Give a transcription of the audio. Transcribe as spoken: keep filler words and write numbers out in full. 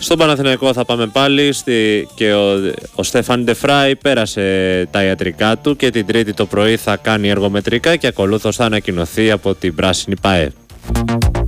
Στον Παναθηναϊκό θα πάμε πάλι στη, και ο, ο Στέφαν Ντεφράι πέρασε τα ιατρικά του και την Τρίτη το πρωί θα κάνει εργομετρικά και ακολούθως θα ανακοινωθεί από την Πράσινη ΠΑΕ.